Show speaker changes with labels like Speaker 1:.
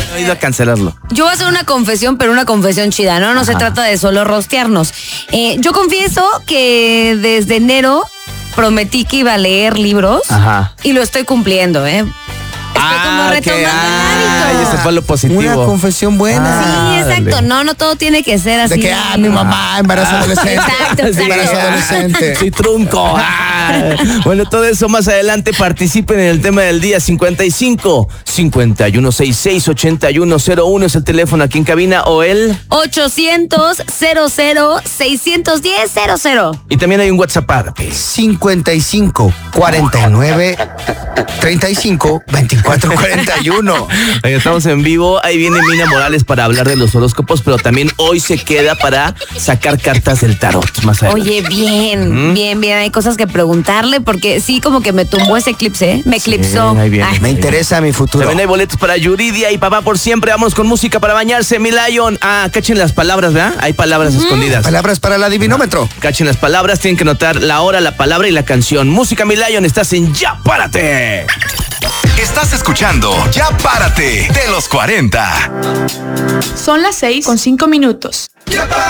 Speaker 1: he ido a cancelarlo.
Speaker 2: Yo voy a hacer una confesión, pero una confesión chida, ¿no? No se trata de solo rostearnos. Yo confieso que desde enero prometí que iba a leer libros.
Speaker 1: Ajá.
Speaker 2: Y lo estoy cumpliendo, ¿eh? Estoy como retomando el hábito.
Speaker 1: Ese fue lo positivo.
Speaker 3: Una confesión buena.
Speaker 2: Sí, exacto.
Speaker 1: Dale.
Speaker 2: No todo tiene que ser así.
Speaker 3: De que, mi mamá, embarazo adolescente.
Speaker 2: Exacto.
Speaker 3: Embarazo adolescente.
Speaker 1: Sí, trunco. Bueno, todo eso más adelante. Participen en el tema del día. 55 5166 8101 es el teléfono aquí en cabina, o el
Speaker 2: 800-00-610-00.
Speaker 1: y también hay un WhatsApp.
Speaker 3: 55 49 35 24 41.
Speaker 1: Estamos en vivo. Ahí viene Mina Morales para hablar de los horóscopos, pero también hoy se queda para sacar cartas del tarot más adelante.
Speaker 2: Oye, bien. Hay cosas que preguntarle porque sí, como que me tumbó ese eclipse, ¿eh? Me eclipsó.
Speaker 1: ahí viene.
Speaker 2: Ay.
Speaker 3: Me interesa mi futuro.
Speaker 1: También hay boletos para Yuridia y Papá por Siempre. Vámonos con música para bañarse, mi Lion. Cachen las palabras, ¿verdad? Hay palabras escondidas.
Speaker 3: Palabras para la divinómetro.
Speaker 1: Cachen las palabras, tienen que notar la hora, la palabra y la canción. Música, mi Lion, estás en Ya Párate.
Speaker 4: Estás escuchando Ya Párate de los 40.
Speaker 5: Son las 6:05.